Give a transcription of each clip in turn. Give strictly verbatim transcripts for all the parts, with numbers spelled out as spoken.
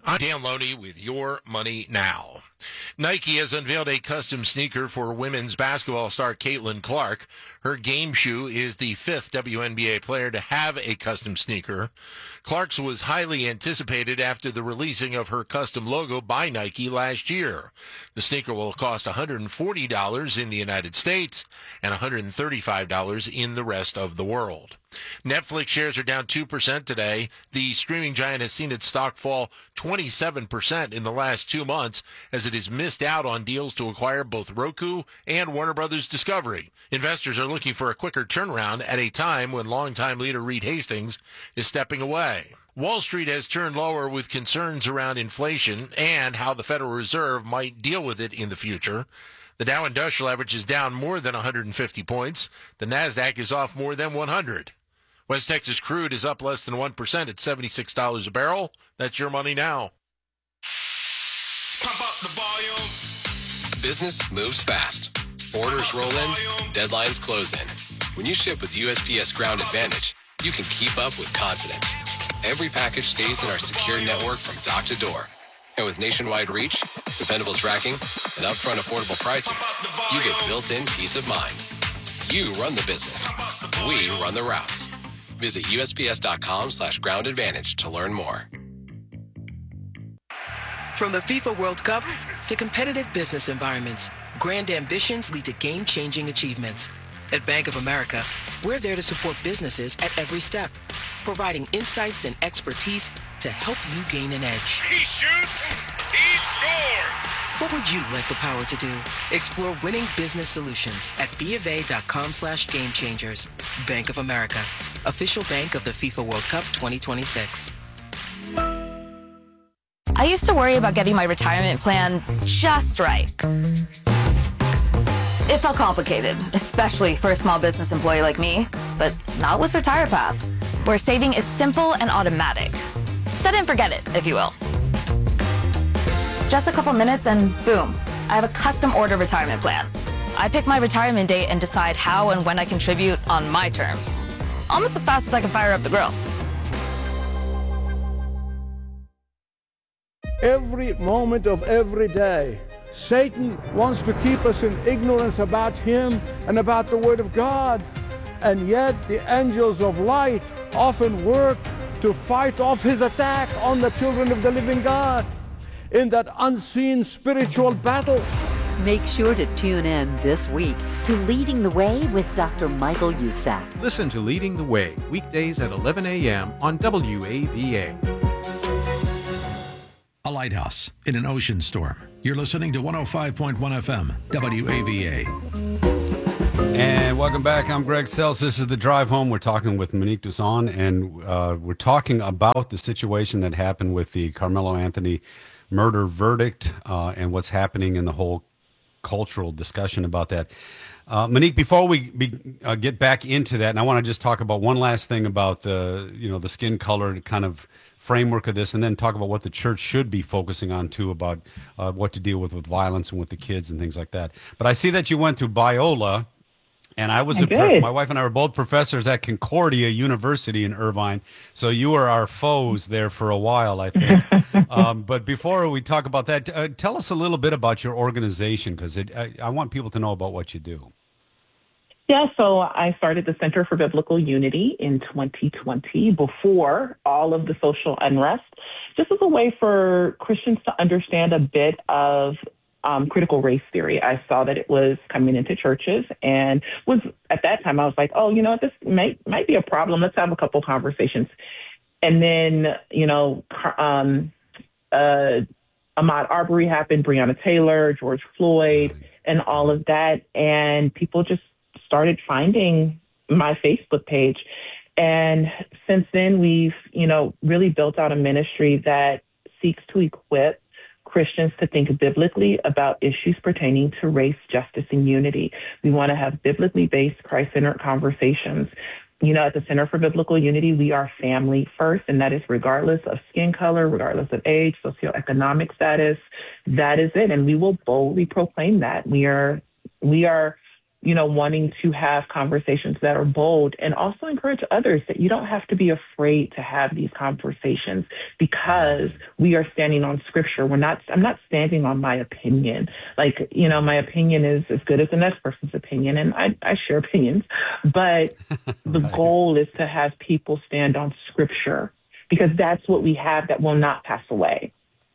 I'm Dan Loney with Your Money Now. Nike has unveiled a custom sneaker for women's basketball star Caitlin Clark. Her game shoe is the fifth W N B A player to have a custom sneaker. Clark's was highly anticipated after the releasing of her custom logo by Nike last year. The sneaker will cost one hundred forty dollars in the United States and one hundred thirty-five dollars in the rest of the world. Netflix shares are down two percent today. The streaming giant has seen its stock fall twenty-seven percent in the last two months as it has missed out on deals to acquire both Roku and Warner Brothers Discovery. Investors are looking for a quicker turnaround at a time when longtime leader Reed Hastings is stepping away. Wall Street has turned lower with concerns around inflation and how the Federal Reserve might deal with it in the future. The Dow Industrial Average is down more than one hundred fifty points. The NASDAQ is off more than one hundred. West Texas crude is up less than one percent at seventy-six dollars a barrel. That's Your Money Now. Pump up the volume. Business moves fast. Orders roll in, deadlines close in. When you ship with U S P S Ground Advantage, you can keep up with confidence. Every package stays in our secure network from dock to door. And with nationwide reach, dependable tracking, and upfront affordable pricing, you get built-in peace of mind. You run the business. We run the routes. Visit USPS.com slash ground advantage to learn more. From the FIFA World Cup to competitive business environments, grand ambitions lead to game-changing achievements. At Bank of America, we're there to support businesses at every step, providing insights and expertise to help you gain an edge. He shoots, he scores. What would you like the power to do? Explore winning business solutions at BofA.com slash game changers. Bank of America, official bank of the FIFA World Cup twenty twenty-six. I used to worry about getting my retirement plan just right. It felt complicated, especially for a small business employee like me, but not with RetirePath, where saving is simple and automatic. Set it and forget it, if you will. Just a couple minutes and boom, I have a custom order retirement plan. I pick my retirement date and decide how and when I contribute on my terms. Almost as fast as I can fire up the grill. Every moment of every day, Satan wants to keep us in ignorance about him and about the Word of God. And yet the angels of light often work to fight off his attack on the children of the living God in that unseen spiritual battle. Make sure to tune in this week to Leading the Way with Doctor Michael Usack. Listen to Leading the Way weekdays at eleven a.m. on W A V A. A lighthouse in an ocean storm. You're listening to one oh five point one F M, W A V A. And welcome back. I'm Greg Sells. This is The Drive Home. We're talking with Monique Duson, and uh, we're talking about the situation that happened with the Carmelo Anthony murder verdict uh, and what's happening in the whole cultural discussion about that. Uh, Monique, before we be, uh, get back into that, and I want to just talk about one last thing about the, you know, the skin color kind of framework of this, and then talk about what the church should be focusing on too, about uh, what to deal with with violence and with the kids and things like that. But I see that you went to Biola, and I was I a prof- my wife and I were both professors at Concordia University in Irvine, so you were our foes there for a while, I think. um, but before we talk about that, uh, tell us a little bit about your organization, because I, I want people to know about what you do. Yeah, so I started the Center for Biblical Unity in twenty twenty, before all of the social unrest, just as a way for Christians to understand a bit of um, critical race theory. I saw that it was coming into churches, and was at that time I was like, oh, you know what, this might might be a problem. Let's have a couple conversations. And then, you know, um, uh, Ahmaud Arbery happened, Breonna Taylor, George Floyd, and all of that, and people just started finding my Facebook page. And since then, we've, you know, really built out a ministry that seeks to equip Christians to think biblically about issues pertaining to race, justice, and unity. We want to have biblically based, Christ-centered conversations. You know, at the Center for Biblical Unity, we are family first, and that is regardless of skin color, regardless of age, socioeconomic status. That is it. And we will boldly proclaim that. We are, we are you know, wanting to have conversations that are bold, and also encourage others that you don't have to be afraid to have these conversations because we are standing on scripture. We're not, I'm not standing on my opinion. Like, you know, my opinion is as good as the next person's opinion, and I, I share opinions, but the Right. goal is to have people stand on scripture because that's what we have that will not pass away.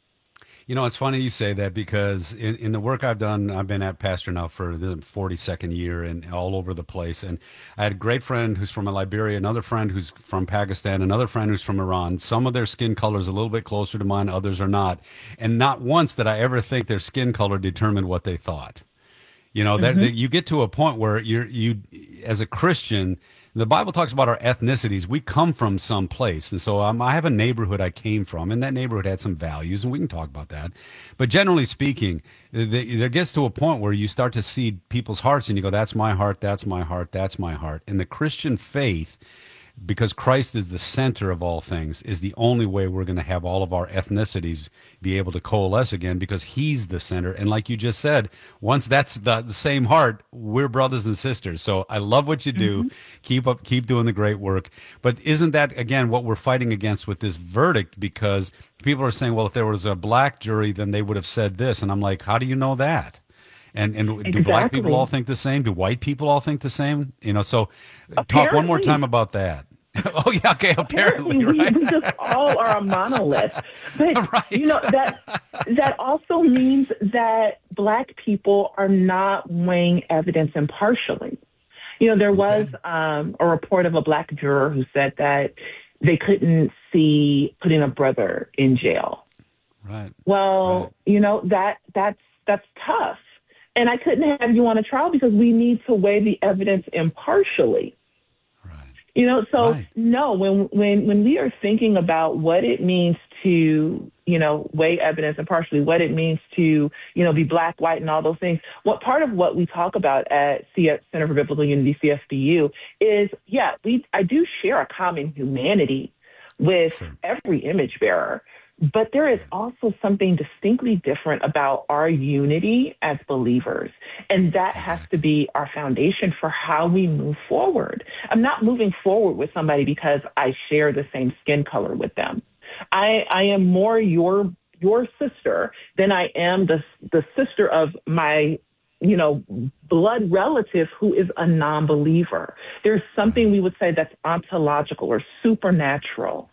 You know, it's funny you say that because in, in the work I've done, I've been at pastor now for the forty-second year and all over the place. And I had a great friend who's from Liberia, another friend who's from Pakistan, another friend who's from Iran. Some of their skin color is a little bit closer to mine, others are not. And not once did I ever think their skin color determined what they thought. You know, that, Mhm. that you get to a point where you're, you, as a Christian, the Bible talks about our ethnicities. We come from some place. And so um, I have a neighborhood I came from, and that neighborhood had some values, and we can talk about that. But generally speaking, the, there gets to a point where you start to see people's hearts, and you go, that's my heart, that's my heart, that's my heart. And the Christian faith, because Christ is the center of all things, is the only way we're going to have all of our ethnicities be able to coalesce again, because he's the center. And like you just said, once that's the, the same heart, we're brothers and sisters. So I love what you do. Mm-hmm. Keep up, keep doing the great work. But isn't that, again, what we're fighting against with this verdict? Because people are saying, well, if there was a black jury, then they would have said this. And I'm like, how do you know that? And and Exactly. do black people all think the same? Do white people all think the same? You know, so Apparently. Talk one more time about that. Oh yeah, okay. Apparently, Apparently right? we, we just all are a monolith. But Right. you know that that also means that black people are not weighing evidence impartially. You know, there was um, a report of a black juror who said that they couldn't see putting a brother in jail. Right. Well, Right. you know, that that's that's tough. And I couldn't have you on a trial because we need to weigh the evidence impartially. Right. You know, so Right. no, when when when we are thinking about what it means to, you know, weigh evidence impartially, what it means to, you know, be black, white, and all those things, what part of what we talk about at C F, Center for Biblical Unity, C F B U, is, yeah, we I do share a common humanity with Sure. every image bearer. But there is also something distinctly different about our unity as believers. And that has to be our foundation for how we move forward. I'm not moving forward with somebody because I share the same skin color with them. I, I am more your your sister than I am the the sister of my, you know, blood relative who is a non-believer. There's something we would say that's ontological or supernatural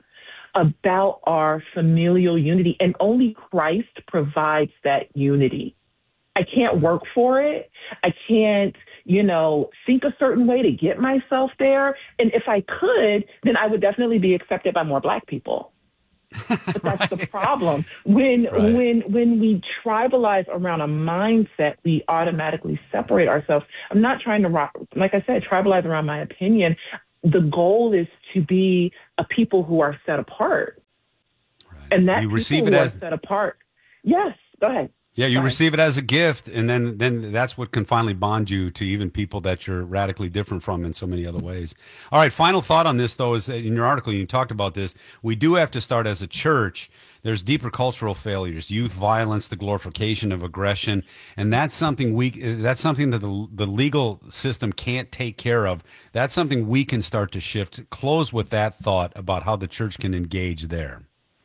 about our familial unity, and only Christ provides that unity. I can't work for it. I can't, you know, think a certain way to get myself there. And if I could, then I would definitely be accepted by more black people. But that's right. The problem. When right. when when we tribalize around a mindset, we automatically separate ourselves. I'm not trying to, like I said, tribalize around my opinion. The goal is to be a people who are set apart. Right. And that you people receive who it are as set apart. Yes, go ahead. Yeah, you Sorry. receive it as a gift, and then, then that's what can finally bond you to even people that you're radically different from in so many other ways. All right, final thought on this, though, is that in your article, you talked about this. We do have to start as a church. There's deeper cultural failures, youth violence, the glorification of aggression, and that's something we that's something that the, the legal system can't take care of. That's something we can start to shift. Close with that thought about how the church can engage there.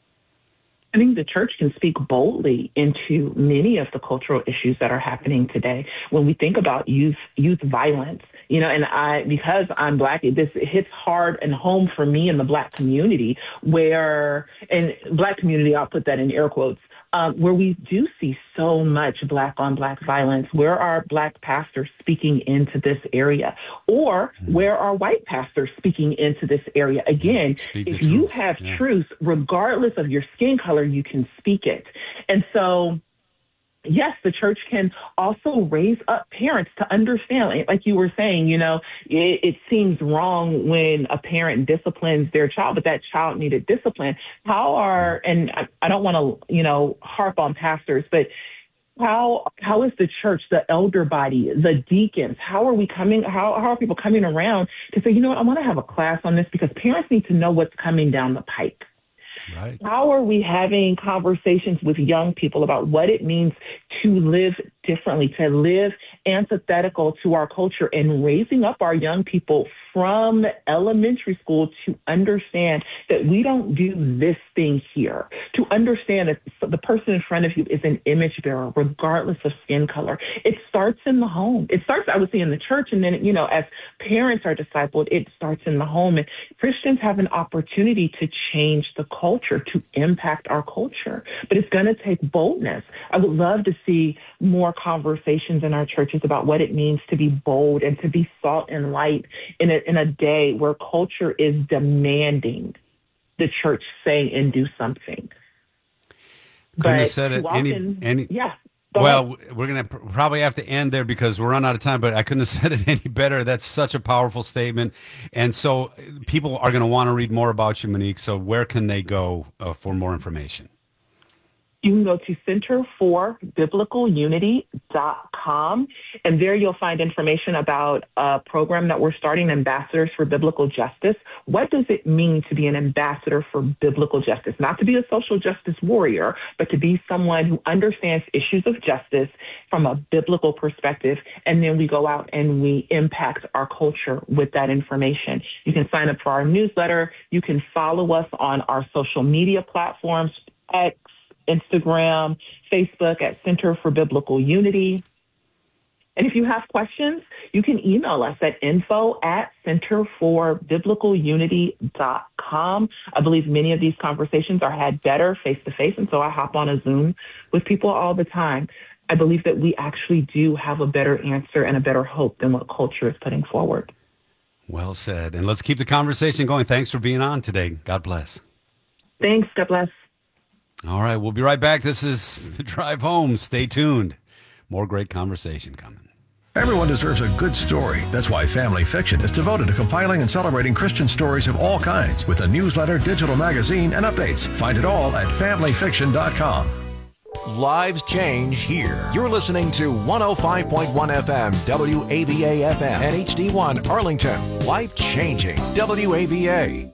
I think the church can speak boldly into many of the cultural issues that are happening today. When we think about youth youth violence, you know, and I, because I'm black, this hits hard and home for me in the black community, where, and black community, I'll put that in air quotes, um, where we do see so much black on black violence. Where are black pastors speaking into this area? Or where are white pastors speaking into this area? Again, Speak if the you truth. have Yeah. truth, regardless of your skin color, you can speak it. And so, yes, the church can also raise up parents to understand, like you were saying, you know, it, it seems wrong when a parent disciplines their child, but that child needed discipline. How are, and I, I don't want to, you know, harp on pastors, but how how is the church, the elder body, the deacons, how are we coming, how, how are people coming around to say, you know what, I want to have a class on this because parents need to know what's coming down the pike. Right. How are we having conversations with young people about what it means to live differently, to live antithetical to our culture, and raising up our young people from elementary school to understand that we don't do this thing here, to understand that the person in front of you is an image bearer, regardless of skin color. It starts in the home. It starts, I would say, in the church. And then, you know, as parents are discipled, it starts in the home. And Christians have an opportunity to change the culture, to impact our culture. But it's going to take boldness. I would love to see more conversations in our churches about what it means to be bold and to be salt and light in a, in a day where culture is demanding the church say and do something. Couldn't have said it any, often, any yeah. Well, we're going to pr- probably have to end there because we're run out of time, but I couldn't have said it any better. That's such a powerful statement. And so people are going to want to read more about you, Monique. So where can they go uh, for more information? You can go to center for biblical unity dot com, and there you'll find information about a program that we're starting, Ambassadors for Biblical Justice. What does it mean to be an ambassador for biblical justice? Not to be a social justice warrior, but to be someone who understands issues of justice from a biblical perspective, and then we go out and we impact our culture with that information. You can sign up for our newsletter. You can follow us on our social media platforms, X, Instagram, Facebook at Center for Biblical Unity. And if you have questions, you can email us at info at center for biblical unity dot com. I believe many of these conversations are had better face-to-face, and so I hop on a Zoom with people all the time. I believe that we actually do have a better answer and a better hope than what culture is putting forward. Well said. And let's keep the conversation going. Thanks for being on today. God bless. Thanks. God bless. All right, we'll be right back. This is The Drive Home. Stay tuned. More great conversation coming. Everyone deserves a good story. That's why Family Fiction is devoted to compiling and celebrating Christian stories of all kinds with a newsletter, digital magazine, and updates. Find it all at family fiction dot com. Lives change here. You're listening to one oh five point one F M, W A V A F M, and H D one Arlington. Life changing. W A V A.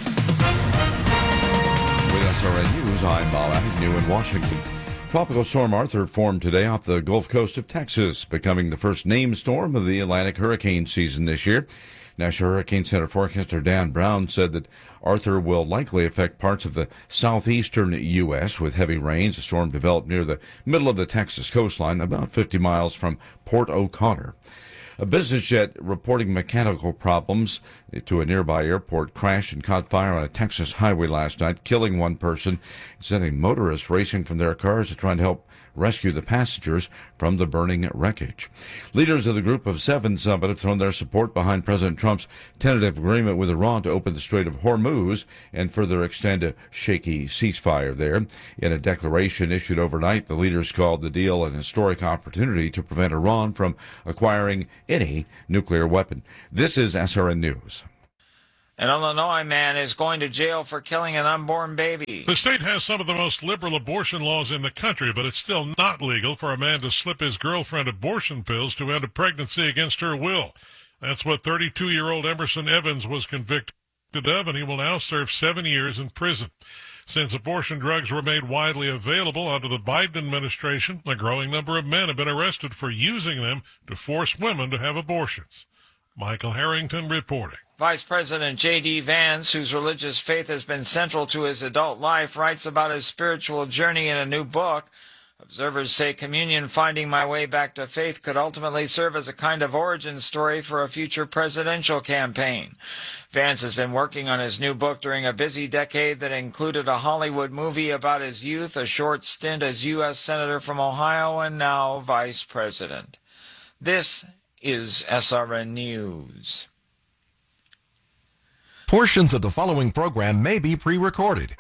S R N News, I'm Bob Agnew in Washington. Tropical Storm Arthur formed today off the Gulf Coast of Texas, becoming the first named storm of the Atlantic hurricane season this year. National Hurricane Center forecaster Dan Brown said that Arthur will likely affect parts of the southeastern U S with heavy rains. The storm developed near the middle of the Texas coastline, about fifty miles from Port O'Connor. A business jet reporting mechanical problems to a nearby airport crashed and caught fire on a Texas highway last night, killing one person and sending motorists racing from their cars to try and help rescue the passengers from the burning wreckage. Leaders of the Group of Seven summit have thrown their support behind President Trump's tentative agreement with Iran to open the Strait of Hormuz and further extend a shaky ceasefire there. In a declaration issued overnight, the leaders called the deal an historic opportunity to prevent Iran from acquiring any nuclear weapon. This is S R N News. An Illinois man is going to jail for killing an unborn baby. The state has some of the most liberal abortion laws in the country, but it's still not legal for a man to slip his girlfriend abortion pills to end a pregnancy against her will. That's what thirty-two-year-old Emerson Evans was convicted of, and he will now serve seven years in prison. Since abortion drugs were made widely available under the Biden administration, a growing number of men have been arrested for using them to force women to have abortions. Michael Harrington reporting. Vice President J D Vance, whose religious faith has been central to his adult life, writes about his spiritual journey in a new book. Observers say communion, Finding My Way Back to Faith, could ultimately serve as a kind of origin story for a future presidential campaign. Vance has been working on his new book during a busy decade that included a Hollywood movie about his youth, a short stint as U S Senator from Ohio, and now Vice President. This is S R N News. Portions of the following program may be pre-recorded.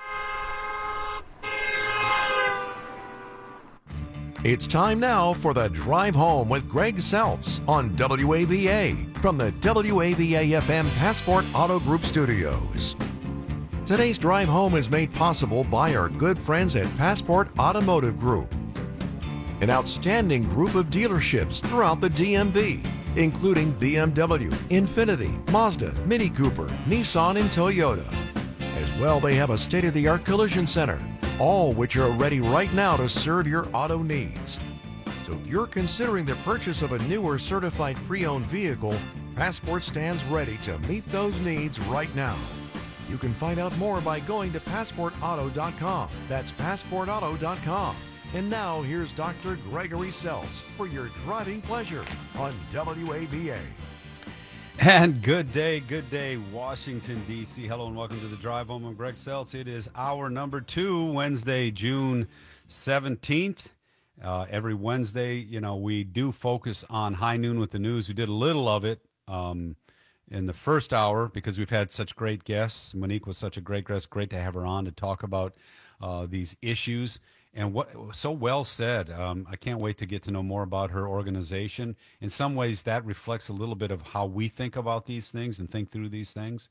It's time now for the Drive Home with Greg Seltz on W A V A from the W A V A F M Passport Auto Group Studios. Today's Drive Home is made possible by our good friends at Passport Automotive Group, an outstanding group of dealerships throughout the D M V, including B M W, Infiniti, Mazda, Mini Cooper, Nissan, and Toyota. As well, they have a state-of-the-art collision center, all which are ready right now to serve your auto needs. So if you're considering the purchase of a new or certified pre-owned vehicle, Passport stands ready to meet those needs right now. You can find out more by going to passport auto dot com. That's passport auto dot com. And now here's Doctor Gregory Seltz for your driving pleasure on W A V A. And good day, good day, Washington, D C. Hello and welcome to the Drive Home. I'm Greg Seltz. It is hour number two, Wednesday, June seventeenth. Uh, every Wednesday, you know, we do focus on High Noon with the News. We did a little of it um, in the first hour because we've had such great guests. Monique was such a great guest. Great to have her on to talk about uh, these issues. And what so well said. Um, I can't wait to get to know more about her organization. In some ways, that reflects a little bit of how we think about these things and think through these things.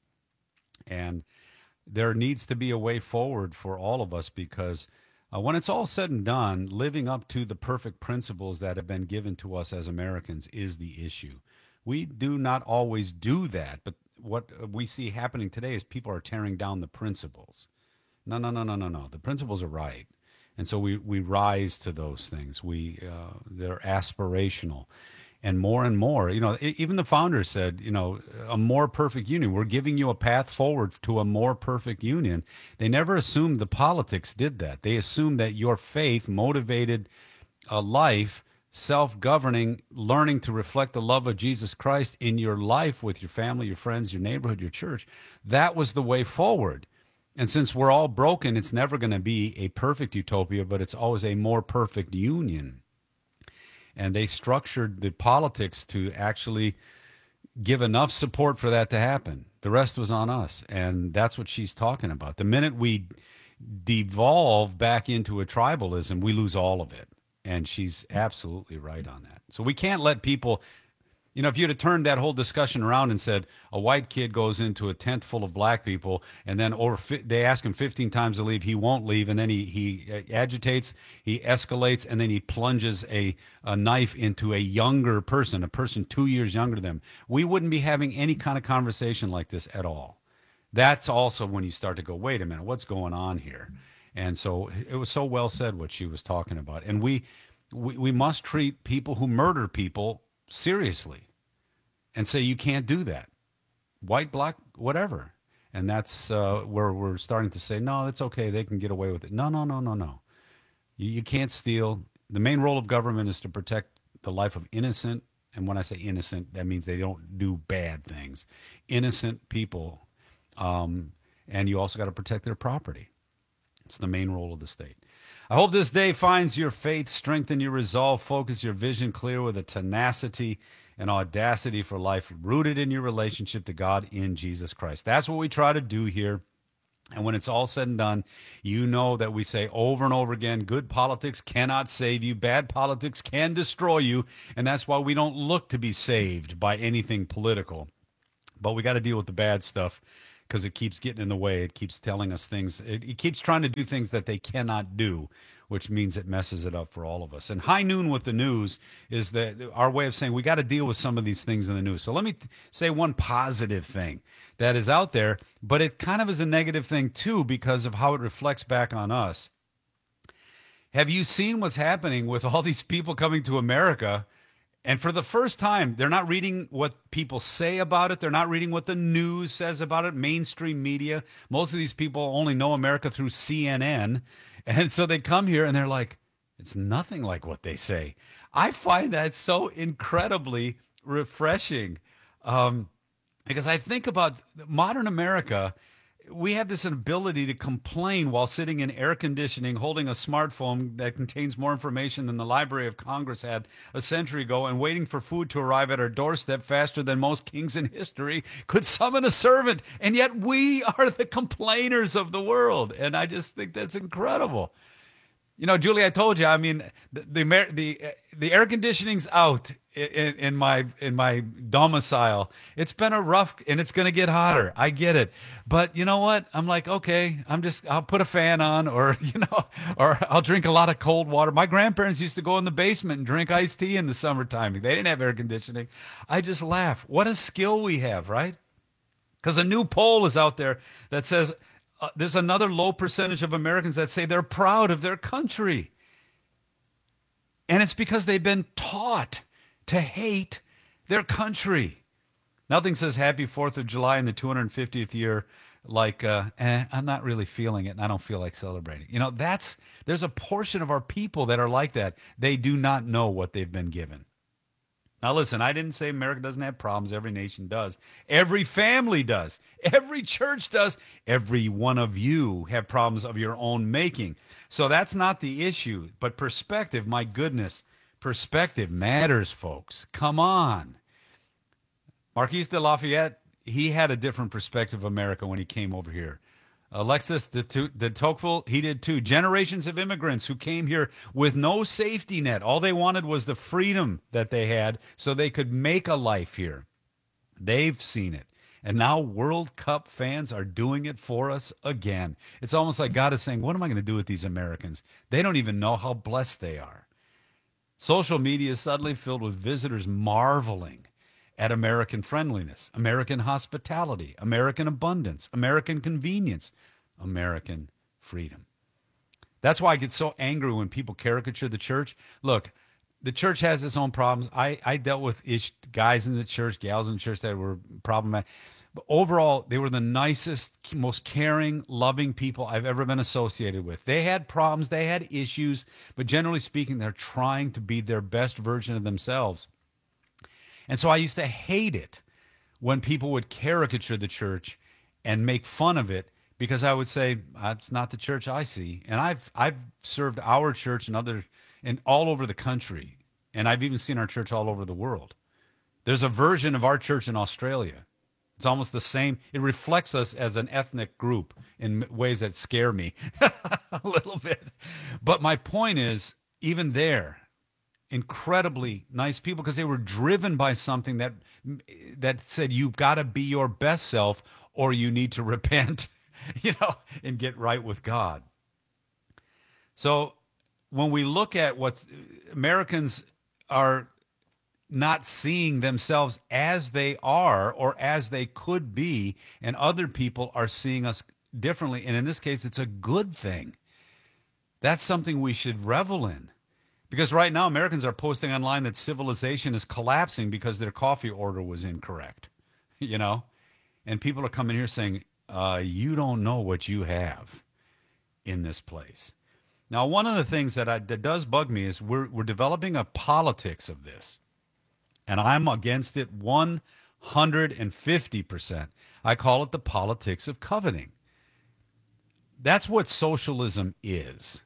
And there needs to be a way forward for all of us because uh, when it's all said and done, living up to the perfect principles that have been given to us as Americans is the issue. We do not always do that, but what we see happening today is people are tearing down the principles. No, no, no, no, no, no. The principles are right. And so we, we rise to those things. We uh, they're aspirational, and more and more. You know, even the founders said, you know, a more perfect union. We're giving you a path forward to a more perfect union. They never assumed the politics did that. They assumed that your faith motivated a life, self-governing, learning to reflect the love of Jesus Christ in your life with your family, your friends, your neighborhood, your church. That was the way forward. And since we're all broken, it's never going to be a perfect utopia, but it's always a more perfect union. And they structured the politics to actually give enough support for that to happen. The rest was on us. And that's what she's talking about. The minute we devolve back into a tribalism, we lose all of it. And she's absolutely right on that. So we can't let people... You know, if you'd have turned that whole discussion around and said a white kid goes into a tent full of black people and then over they ask him fifteen times to leave, he won't leave, and then he, he agitates, he escalates, and then he plunges a, a knife into a younger person, a person two years younger than them, we wouldn't be having any kind of conversation like this at all. That's also when you start to go, wait a minute, what's going on here? And so it was so well said what she was talking about. And we we, we must treat people who murder people seriously and say you can't do that, white, black, whatever. And that's uh, where we're starting to say, no, it's okay, they can get away with it. No, no, no, no, no. You, you can't steal. The main role of government is to protect the life of innocent, and when I say innocent, that means they don't do bad things, innocent people. Um, and you also got to protect their property. It's the main role of the state. I hope this day finds your faith, strengthen your resolve, focus your vision clear with a tenacity and audacity for life rooted in your relationship to God in Jesus Christ. That's what we try to do here. And when it's all said and done, you know that we say over and over again, good politics cannot save you. Bad politics can destroy you. And that's why we don't look to be saved by anything political. But we got to deal with the bad stuff because it keeps getting in the way. It keeps telling us things. It, it keeps trying to do things that they cannot do, which means it messes it up for all of us. And High Noon with the News is the, our way of saying we got to deal with some of these things in the news. So let me t- say one positive thing that is out there, but it kind of is a negative thing too because of how it reflects back on us. Have you seen what's happening with all these people coming to America? And for the first time, they're not reading what people say about it. They're not reading what the news says about it, mainstream media. Most of these people only know America through C N N. And so they come here and they're like, it's nothing like what they say. I find that so incredibly refreshing um, because I think about modern America. We have this ability to complain while sitting in air conditioning, holding a smartphone that contains more information than the Library of Congress had a century ago, and waiting for food to arrive at our doorstep faster than most kings in history could summon a servant. And yet we are the complainers of the world. And I just think that's incredible. You know, Julie, I told you, I mean, the the the, the air conditioning's out in, in my in my domicile. It's been a rough, and it's going to get hotter. I get it, but you know what? I'm like, okay, I'm just I'll put a fan on, or you know, or I'll drink a lot of cold water. My grandparents used to go in the basement and drink iced tea in the summertime. They didn't have air conditioning. I just laugh. What a skill we have, right? Because a new poll is out there that says. Uh, there's another low percentage of Americans that say they're proud of their country. And it's because they've been taught to hate their country. Nothing says happy fourth of July in the two hundred fiftieth year like, uh, eh, I'm not really feeling it and I don't feel like celebrating. You know, that's, there's a portion of our people that are like that. They do not know what they've been given. Now, listen, I didn't say America doesn't have problems. Every nation does. Every family does. Every church does. Every one of you have problems of your own making. So that's not the issue. But perspective, my goodness, perspective matters, folks. Come on. Marquis de Lafayette, he had a different perspective of America when he came over here. Alexis de, de Tocqueville, he did too. Generations of immigrants who came here with no safety net. All they wanted was the freedom that they had so they could make a life here. They've seen it. And now World Cup fans are doing it for us again. It's almost like God is saying, what am I going to do with these Americans? They don't even know how blessed they are. Social media is suddenly filled with visitors marveling at American friendliness, American hospitality, American abundance, American convenience, American freedom. That's why I get so angry when people caricature the church. Look, the church has its own problems. I, I dealt with ish, guys in the church, gals in the church that were problematic. But overall, they were the nicest, most caring, loving people I've ever been associated with. They had problems, they had issues, but generally speaking, they're trying to be their best version of themselves. And so I used to hate it when people would caricature the church and make fun of it because I would say, that's not the church I see. And I've I've served our church and other and all over the country. And I've even seen our church all over the world. There's a version of our church in Australia. It's almost the same. It reflects us as an ethnic group in ways that scare me a little bit. But my point is, even there, incredibly nice people because they were driven by something that that said you've got to be your best self or you need to repent, you know, and get right with God. So when we look at what Americans are not seeing themselves as they are or as they could be, and other people are seeing us differently, and in this case, it's a good thing. That's something we should revel in. Because right now, Americans are posting online that civilization is collapsing because their coffee order was incorrect, you know? And people are coming here saying, uh, you don't know what you have in this place. Now, one of the things that, I, that does bug me is we're, we're developing a politics of this. And I'm against it one hundred fifty percent. I call it the politics of coveting. That's what socialism is.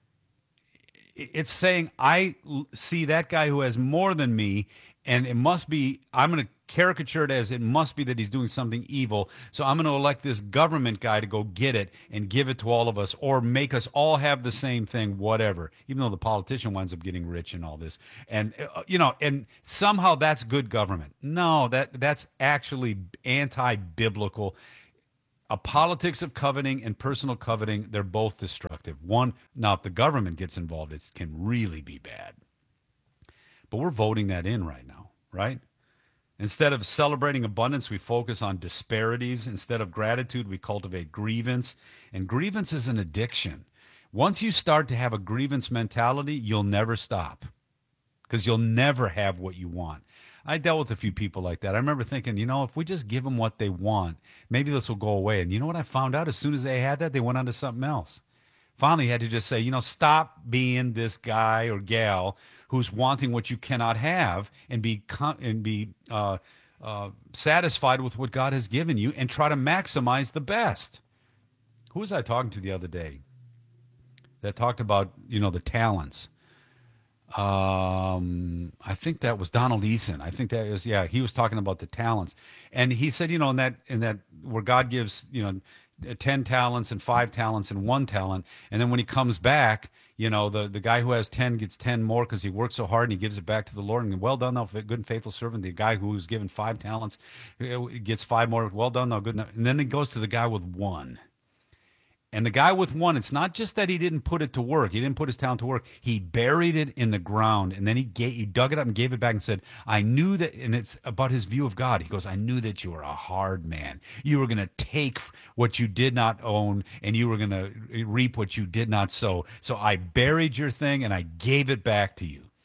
It's saying I see that guy who has more than me, and it must be, I'm going to caricature it as it must be that he's doing something evil, so I'm going to elect this government guy to go get it and give it to all of us, or make us all have the same thing, whatever, even though the politician winds up getting rich and all this. And, uh, you know, and somehow that's good government. No, that that's actually anti-biblical. A politics of coveting and personal coveting, they're both destructive. One, now if the government gets involved, it can really be bad. But we're voting that in right now, right? Instead of celebrating abundance, we focus on disparities. Instead of gratitude, we cultivate grievance. And grievance is an addiction. Once you start to have a grievance mentality, you'll never stop because you'll never have what you want. I dealt with a few people like that. I remember thinking, you know, if we just give them what they want, maybe this will go away. And you know what I found out? As soon as they had that, they went on to something else. Finally, had to just say, you know, stop being this guy or gal who's wanting what you cannot have, and be and be uh, uh, satisfied with what God has given you, and try to maximize the best. Who was I talking to the other day that talked about, you know, the talents? Um, I think that was Donald Eason. I think that was, yeah, he was talking about the talents. And he said, you know, in that, in that where God gives, you know, ten talents and five talents and one talent. And then when he comes back, you know, the, the guy who has ten gets ten more because he worked so hard and he gives it back to the Lord. And well done, thou good and faithful servant. The guy who was given five talents gets five more. Well done, thou good. And then it goes to the guy with one. And the guy with one, it's not just that he didn't put it to work. He didn't put his talent to work. He buried it in the ground, and then he, gave, he dug it up and gave it back and said, I knew that, and it's about his view of God. He goes, I knew that you were a hard man. You were going to take what you did not own, and you were going to reap what you did not sow. So I buried your thing, and I gave it back to you.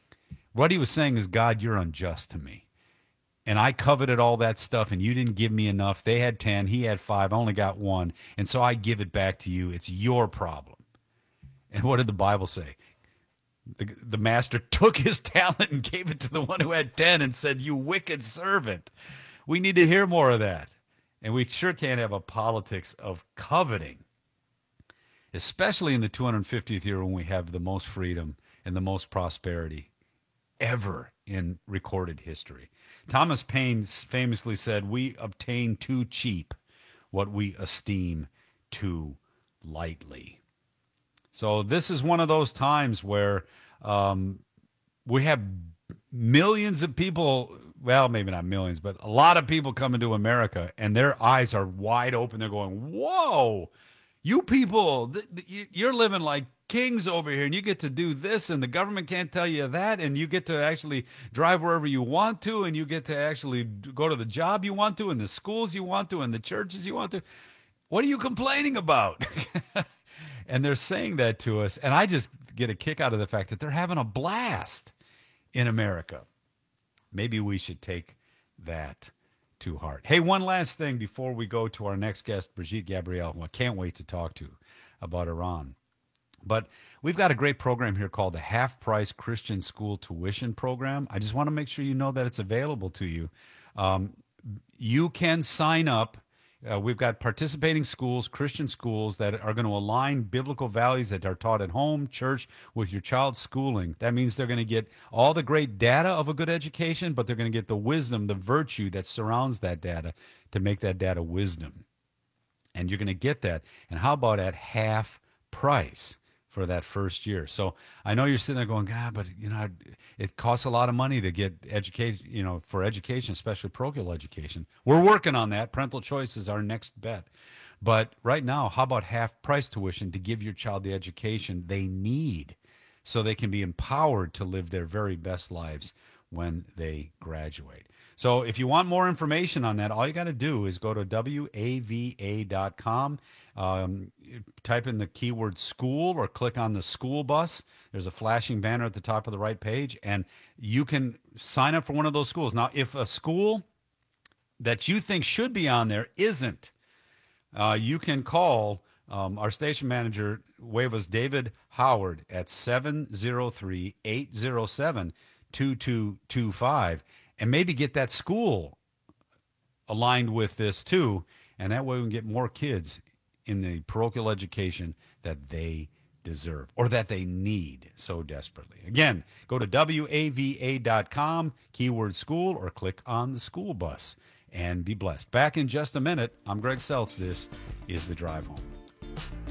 What he was saying is, God, you're unjust to me. And I coveted all that stuff, and you didn't give me enough. They had ten, he had five, I only got one. And so I give it back to you. It's your problem. And what did the Bible say? The, the master took his talent and gave it to the one who had ten and said, you wicked servant. We need to hear more of that. And we sure can't have a politics of coveting, especially in the two hundred fiftieth year when we have the most freedom and the most prosperity ever in recorded history. Thomas Paine famously said, we obtain too cheap what we esteem too lightly. So this is one of those times where um, we have millions of people, well, maybe not millions, but a lot of people coming to America, and their eyes are wide open. They're going, whoa, you people, th- th- you're living like kings over here, and you get to do this, and the government can't tell you that, and you get to actually drive wherever you want to, and you get to actually go to the job you want to, and the schools you want to, and the churches you want to. What are you complaining about? And they're saying that to us, and I just get a kick out of the fact that they're having a blast in America. Maybe we should take that to heart. Hey, one last thing before we go to our next guest, Brigitte Gabriel, who I can't wait to talk to about Iran. But we've got a great program here called the Half Price Christian School Tuition Program. I just want to make sure you know that it's available to you. Um, you can sign up. Uh, we've got participating schools, Christian schools, that are going to align biblical values that are taught at home, church, with your child's schooling. That means they're going to get all the great data of a good education, but they're going to get the wisdom, the virtue that surrounds that data to make that data wisdom. And you're going to get that. And how about at half price for that first year? So I know you're sitting there going, God, but you know, it costs a lot of money to get education, you know, for education, especially parochial education. We're working on that. Parental choice is our next bet. But right now, how about half price tuition to give your child the education they need so they can be empowered to live their very best lives when they graduate? So if you want more information on that, all you got to do is go to W A V A dot com, um, type in the keyword school, or click on the school bus. There's a flashing banner at the top of the right page, and you can sign up for one of those schools. Now, if a school that you think should be on there isn't, uh, you can call um, our station manager, Wave's David Howard, at seven oh three, eight oh seven, two two two five. And maybe get that school aligned with this too, and that way we can get more kids in the parochial education that they deserve or that they need so desperately. Again, go to W A V A dot com, keyword school, or click on the school bus and be blessed. Back in just a minute. I'm Greg Seltz. This is The Drive Home.